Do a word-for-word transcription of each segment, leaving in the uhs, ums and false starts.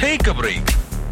Take a break.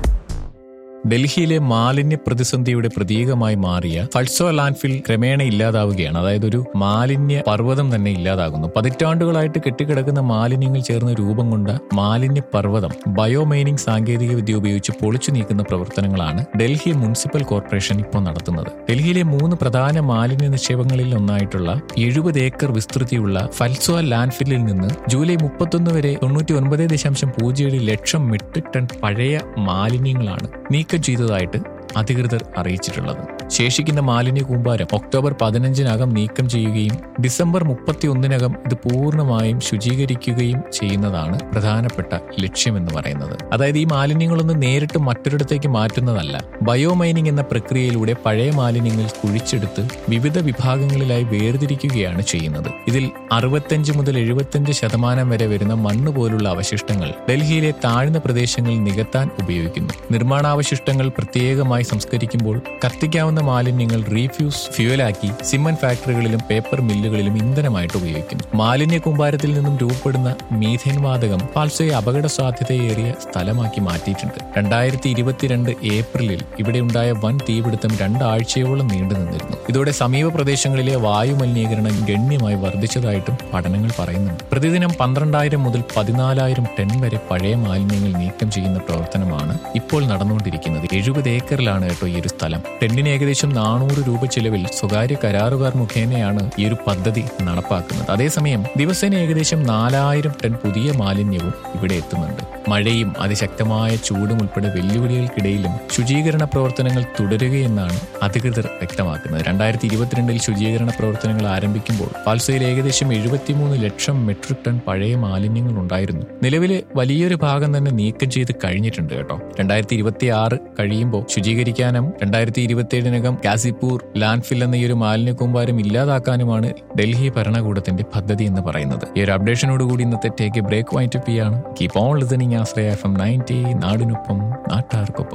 ഡൽഹിയിലെ മാലിന്യ പ്രതിസന്ധിയുടെ പ്രതീകമായി മാറിയ ഫൾസോ ലാൻഡ്ഫിൽ ക്രമേണ ഇല്ലാതാവുകയാണ്. അതായത് ഒരു മാലിന്യ പർവ്വതം തന്നെ ഇല്ലാതാകുന്നു. പതിറ്റാണ്ടുകളായിട്ട് കെട്ടിക്കിടക്കുന്ന മാലിന്യങ്ങൾ ചേർന്ന് രൂപം കൊണ്ട മാലിന്യ പർവ്വതം ബയോമൈനിങ് സാങ്കേതിക വിദ്യ ഉപയോഗിച്ച് പൊളിച്ചു നീക്കുന്ന പ്രവർത്തനങ്ങളാണ് ഡൽഹി മുനിസിപ്പൽ കോർപ്പറേഷൻ ഇപ്പോൾ നടത്തുന്നത്. ഡൽഹിയിലെ മൂന്ന് പ്രധാന മാലിന്യ നിക്ഷേപങ്ങളിൽ ഒന്നായിട്ടുള്ള എഴുപത് ഏക്കർ വിസ്തൃതിയുള്ള ഫൾസോ ലാൻഡ്ഫില്ലിൽ നിന്ന് ജൂലൈ മുപ്പത്തൊന്ന് വരെ തൊണ്ണൂറ്റി ഒൻപത് ദശാംശം പൂജ്യം ഏഴ് ലക്ഷം മെട്രിക് ടൺ പഴയ മാലിന്യങ്ങളാണ് നീക്കം ചെയ്തതായിട്ട് അധികൃതർ അറിയിച്ചിട്ടുള്ളത്. ശേഷിക്കുന്ന മാലിന്യ കൂമ്പാരം ഒക്ടോബർ പതിനഞ്ചിനകം നീക്കം ചെയ്യുകയും ഡിസംബർ മുപ്പത്തി ഒന്നിനകം ഇത് പൂർണ്ണമായും ശുചീകരിക്കുകയും ചെയ്യുന്നതാണ് പ്രധാനപ്പെട്ട ലക്ഷ്യമെന്ന് പറയുന്നത്. അതായത് ഈ മാലിന്യങ്ങളൊന്നും നേരിട്ട് മറ്റൊരിടത്തേക്ക് മാറ്റുന്നതല്ല. ബയോമൈനിങ് എന്ന പ്രക്രിയയിലൂടെ പഴയ മാലിന്യങ്ങൾ കുഴിച്ചെടുത്ത് വിവിധ വിഭാഗങ്ങളിലായി വേർതിരിക്കുകയാണ് ചെയ്യുന്നത്. ഇതിൽ അറുപത്തഞ്ച് മുതൽ എഴുപത്തിയഞ്ച് ശതമാനം വരെ വരുന്ന മണ്ണ് പോലുള്ള അവശിഷ്ടങ്ങൾ ഡൽഹിയിലെ താഴ്ന്ന പ്രദേശങ്ങളിൽ നികത്താൻ ഉപയോഗിക്കുന്നു. നിർമ്മാണാവശിഷ്ടങ്ങൾ പ്രത്യേകമായി സംസ്കരിക്കുമ്പോൾ കത്തിക്കാവുന്ന മാലിന്യങ്ങൾ റീഫ്യൂസ് ഫ്യൂവലാക്കി സിമന്റ് ഫാക്ടറികളിലും പേപ്പർ മില്ലുകളിലും ഇന്ധനമായിട്ട് ഉപയോഗിക്കുന്നു. മാലിന്യ കൂമ്പാരത്തിൽ നിന്നും രൂപപ്പെടുന്ന മീഥേൻ വാതകം ഫാൽസോയെ അപകട സാധ്യതയേറിയ സ്ഥലമാക്കി മാറ്റിയിട്ടുണ്ട്. രണ്ടായിരത്തി ഇരുപത്തിരണ്ട് ഏപ്രിലിൽ ഇവിടെ ഉണ്ടായ വൻ തീപിടുത്തം രണ്ടാഴ്ചയോളം നീണ്ടു നിന്നിരുന്നു. ഇതോടെ സമീപ പ്രദേശങ്ങളിലെ വായു മലിനീകരണം ഗണ്യമായി വർദ്ധിച്ചതായിട്ടും പഠനങ്ങൾ പറയുന്നുണ്ട്. പ്രതിദിനം പന്ത്രണ്ടായിരം മുതൽ പതിനാലായിരം ടൺ വരെ പഴയ മാലിന്യങ്ങൾ നീക്കം ചെയ്യുന്ന പ്രവർത്തനമാണ് ഇപ്പോൾ നടന്നുകൊണ്ടിരിക്കുന്നത്. എഴുപത് ഏക്കറിലാണ് കേട്ടോ ഈ ഒരു സ്ഥലം. ടെന്നിന് ഏകദേശം നാനൂറ് രൂപ ചെലവിൽ സ്വകാര്യ കരാറുകാർ മുഖേനയാണ് ഈ ഒരു പദ്ധതി നടപ്പാക്കുന്നത്. അതേസമയം ദിവസേന ഏകദേശം നാലായിരം ടൺ പുതിയ മാലിന്യവും ഇവിടെ എത്തുന്നുണ്ട്. മഴയും അതിശക്തമായ ചൂടും ഉൾപ്പെടെ വെല്ലുവിളികൾക്കിടയിലും ശുചീകരണ പ്രവർത്തനങ്ങൾ തുടരുകയെന്നാണ് അധികൃതർ വ്യക്തമാക്കുന്നത്. രണ്ടായിരത്തി ഇരുപത്തിരണ്ടിൽ ശുചീകരണ പ്രവർത്തനങ്ങൾ ആരംഭിക്കുമ്പോൾ ഫാൽസയിൽ ഏകദേശം എഴുപത്തിമൂന്ന് ലക്ഷം മെട്രിക് ടൺ പഴയ മാലിന്യങ്ങൾ ഉണ്ടായിരുന്നു. നിലവിലെ വലിയൊരു ഭാഗം തന്നെ നീക്കം ചെയ്ത് കഴിഞ്ഞിട്ടുണ്ട് കേട്ടോ. രണ്ടായിരത്തി ഇരുപത്തി ആറ് കഴിയുമ്പോൾ ശുചീകരിക്കാനും രണ്ടായിരത്തി ഇരുപത്തിയേഴിനകം ഗാസിപൂർ ലാൻഡ്ഫിൽ എന്ന ഈ ഒരു മാലിന്യ കൂമ്പാരം ഇല്ലാതാക്കാനുമാണ് ഡൽഹി ഭരണകൂടത്തിന്റെ പദ്ധതി എന്ന് പറയുന്നത്. ഈ ഒരു അപ്ഡേഷനോടുകൂടി ഇന്നത്തെ ടേക്ക് എ ബ്രേക്ക് വൈൻഡപ്പ് ചെയ്യാണ്. Keep on listening Ashraya F M ninety, നാടിനൊപ്പം നാട്ടാർക്കൊപ്പം.